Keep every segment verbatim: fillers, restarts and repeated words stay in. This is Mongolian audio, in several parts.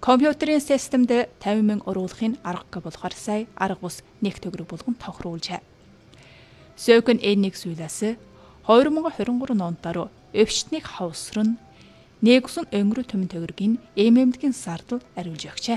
Компьютерийн системд тавин мянга оруулахын аргагүй болохоор сая арга бус нэг төгрөг болгон тохируулжээ. Сөкөн энэнийг сүйлээс хоёр мянга хорин гурван онд даруй өвчтнийг хавсрын нэгсэн өнгөрө төмөн төгрөгийн эмэмдгийн сардал ариулж өгчээ.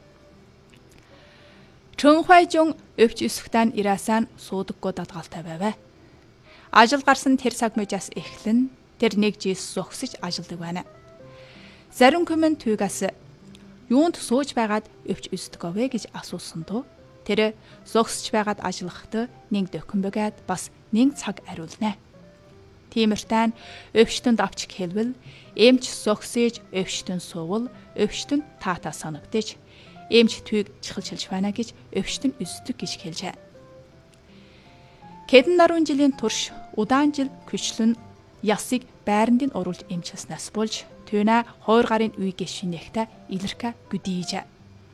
Чөнхайжун өвч өсөхтэн ирасан суудаггүй дадгалтай байваа. Ажил гарсан тэр цаг мужаас эхлэн тэр нэг жис зогсож ажилдаг байна. Зарим комент түүгээс юунд сууж байгаад өвч өсдөг вэ гэж асуусан доо. Тэр зогсож байгаад ажиллахад нэг докюмент бас нэг цаг ариулна. Тиймэртэн өвчтөнд авч хэлвэл эмч зогсож өвчтөн суувал өвчтөн таата санагдаж эмч түүг чихэлчилж байна гэж өвчтөн өсдөг гэж хэлжээ. Хэдэн наруун жилийн турш удаан жил күчлэн ясыг байранд нь оруулж эмчилснаас болж түүнэ хоёр гарын үе гişинэхтэ илэрхэ güdийж.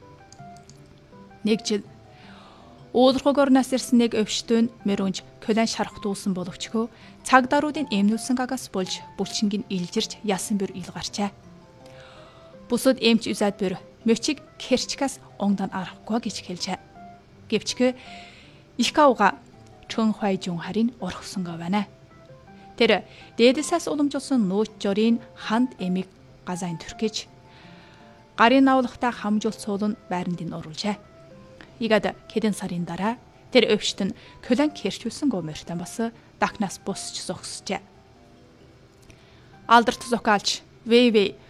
Нэг жил уулрахгоорнаас ирсэн нэг өвчтөн мөрөнж колон шархтуулсан боловчгөө цаг даруудын эмнүүлсэн гагаас болж булчингийн илжирч ясан бүр ил гарчаа. Бусад эмч үзад бүр мөчиг керчкас онгдан арахгүй гэж хэлжээ. Гэвчгэ их кауга Чөнхайжун харин орхсонго байна. Тэр дээдэсээс уламжуулсан нууц жорийн ханд эмиг газайн түрхэж гарын авлагтаа хамжуулт суулн байранд нь оруулжээ. Игад хэдэн сарын дараа тэр өвчтөн колон керчүүлсэн гомертан бас дакнаас босч зогсжээ. Алдарт зокаалч вэ вэ